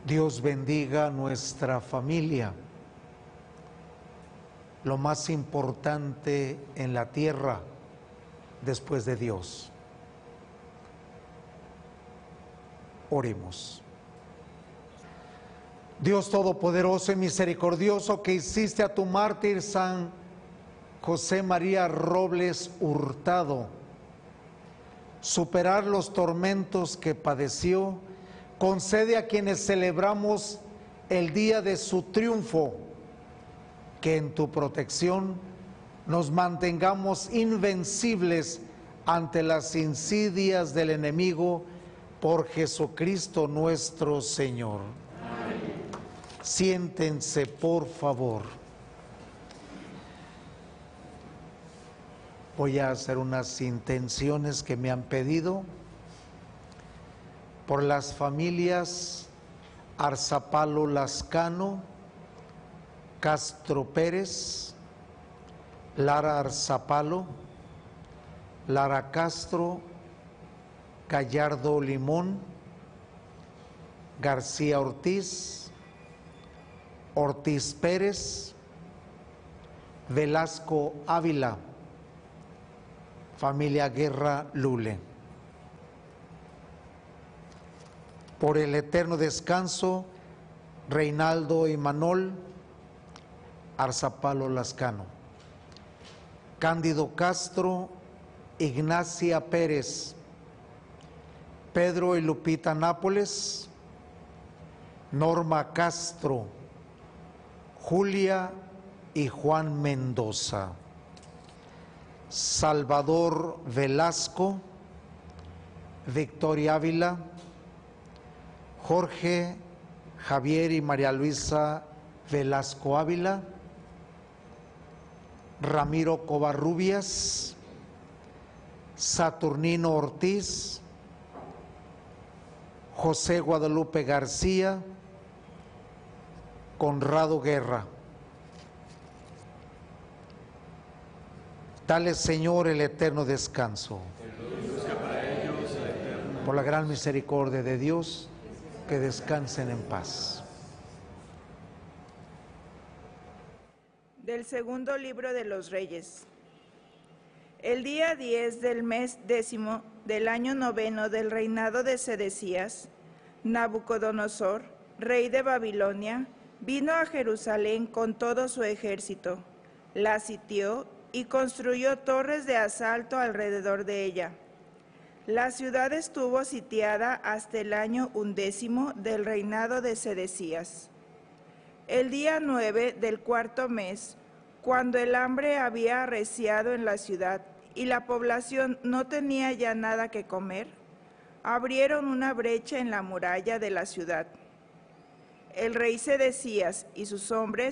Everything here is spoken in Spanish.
Dios bendiga nuestra familia, lo más importante en la tierra después de Dios. Oremos. Dios todopoderoso y misericordioso, que hiciste a tu mártir San José María Robles Hurtado superar los tormentos que padeció, concede a quienes celebramos el día de su triunfo que en tu protección nos mantengamos invencibles ante las insidias del enemigo, por Jesucristo nuestro Señor. Amén. Siéntense, por favor. Voy a hacer unas intenciones que me han pedido por las familias Arzapalo Lascano, Castro Pérez, Lara Arzapalo, Lara Castro, Gallardo Limón, García Ortiz, Ortiz Pérez, Velasco Ávila, familia Guerra Lule. Por el eterno descanso, Reinaldo Imanol Arzapalo Lascano, Cándido Castro, Ignacia Pérez, Pedro y Lupita Nápoles, Norma Castro, Julia y Juan Mendoza, Salvador Velasco, Victoria Ávila, Jorge, Javier y María Luisa Velasco Ávila, Ramiro Covarrubias, Saturnino Ortiz, José Guadalupe García, Conrado Guerra. Dale, Señor, el eterno descanso. Por la gran misericordia de Dios, que descansen en paz. Del segundo libro de los Reyes. El día 10 del mes 10º del año 9 del reinado de Sedecías, Nabucodonosor, rey de Babilonia, vino a Jerusalén con todo su ejército, la sitió y construyó torres de asalto alrededor de ella. La ciudad estuvo sitiada hasta el año 11 del reinado de Sedecías. El día 9 del cuarto mes, cuando el hambre había arreciado en la ciudad y la población no tenía ya nada que comer, abrieron una brecha en la muralla de la ciudad. El rey Sedecías y sus hombres